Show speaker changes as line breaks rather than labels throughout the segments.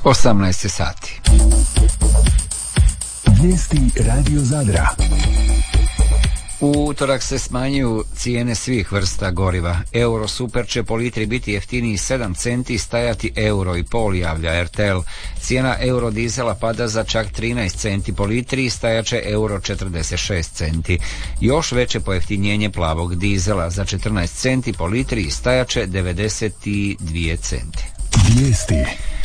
18 sati.
Vijesti Radio Zadra.
U utorak se smanjuju cijene svih vrsta goriva. Euro Super će po litri biti jeftiniji 7 centi, stajati €1,5, javlja RTL. Cijena euro dizela pada za čak 13 centi po litri i stajaće €1,46 centi. Još veće pojeftinjenje plavog dizela za 14 centi po litri i stajaće 92 centi.
Vijesti.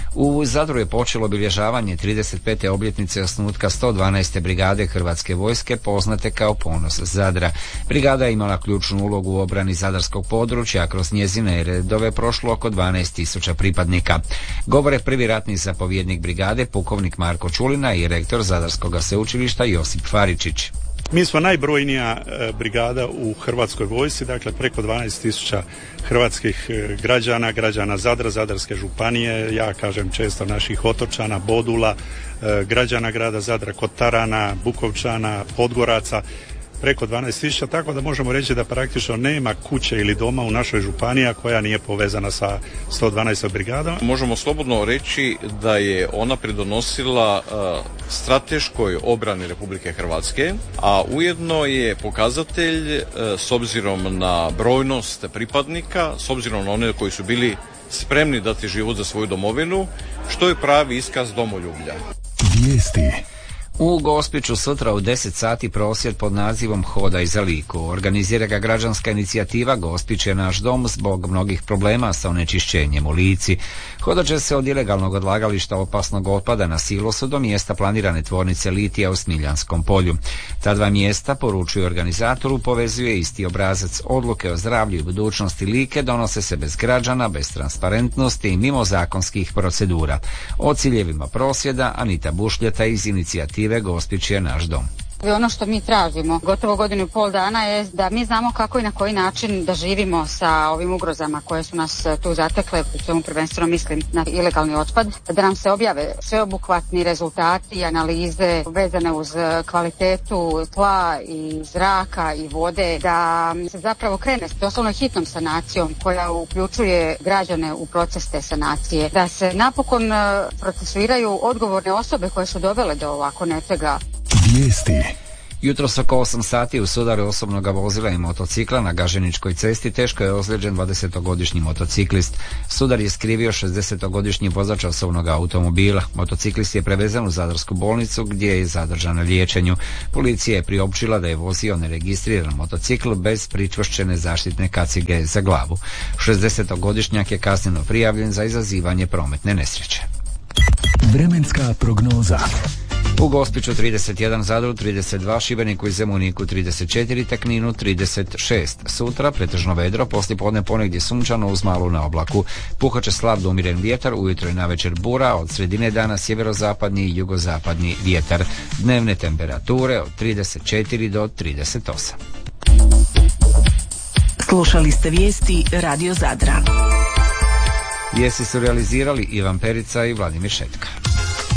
U Zadru je počelo obilježavanje 35. obljetnice osnutka 112. brigade Hrvatske vojske, poznate kao Ponos Zadra. Brigada je imala ključnu ulogu u obrani zadarskog područja, a kroz njezine redove prošlo oko 12.000 pripadnika. Govore prvi ratni zapovjednik brigade, pukovnik Marko Čulina, i rektor Zadarskog sveučilišta Josip Faričić.
Mi smo najbrojnija brigada u Hrvatskoj vojsci, dakle preko 12.000 hrvatskih građana Zadra, Zadarske županije, ja kažem često naših otočana, Bodula, građana grada Zadra, Kotarana, Bukovčana, Podgoraca, preko 12.000, tako da možemo reći da praktično nema kuće ili doma u našoj županiji koja nije povezana sa 112. brigadom.
Možemo slobodno reći da je ona pridonosila strateškoj obrani Republike Hrvatske, a ujedno je pokazatelj s obzirom na brojnost pripadnika, s obzirom na one koji su bili spremni dati život za svoju domovinu, što je pravi iskaz domoljublja.
Vijesti.
U Gospiću sutra u 10 sati prosvjed pod nazivom Hodaj za Liku. Organizira ga građanska inicijativa Gospić je naš dom zbog mnogih problema sa onečišćenjem u Lici. Hodat će se od ilegalnog odlagališta opasnog otpada na silosu do mjesta planirane tvornice litija u Smiljanskom polju. Ta dva mjesta, poručuje organizatoru, povezuje isti obrazac. Odluke o zdravlju i budućnosti Like donose se bez građana, bez transparentnosti i mimo zakonskih procedura. O ciljevima prosvjeda Anita Bušljeta iz inicijative Gospić je naš dom.
Ono što mi tražimo gotovo 1,5 godina je da mi znamo kako i na koji način da živimo sa ovim ugrozama koje su nas tu zatekle, u čemu prvenstveno mislim na ilegalni otpad, da nam se objave sveobuhvatni rezultati i analize vezane uz kvalitetu tla i zraka i vode, da se zapravo krene s doslovno hitnom sanacijom koja uključuje građane u proces te sanacije, da se napokon procesuiraju odgovorne osobe koje su dovele do ovako nečega.
Vijesti.
Jutros oko 8 sati u sudaru osobnog vozila i motocikla na Gaženičkoj cesti teško je ozlijeđen 20-godišnji motociklist. Sudar je skrivio 60-godišnji vozač osobnog automobila. Motociklist je prevezen u Zadarsku bolnicu gdje je zadržan na liječenju. Policija je priopćila da je vozio neregistriran motocikl bez pričvršćene zaštitne kacige za glavu. 60-godišnjak je kazneno prijavljen za izazivanje prometne nesreće.
Vremenska prognoza.
U Gospiću 31, Zadru 32, Šibeniku i Zemuniku 34, te Kninu 36. Sutra pretežno vedro, poslijepodne ponegdje sunčano uz malu na oblaku. Puhat će slab do umiren vjetar, ujutro i navečer bura, od sredine dana sjeverozapadni i jugozapadni vjetar. Dnevne temperature od 34 do 38.
Slušali ste vijesti Radio Zadra.
Vijesti su realizirali Ivan Perica i Vladimir Šetka.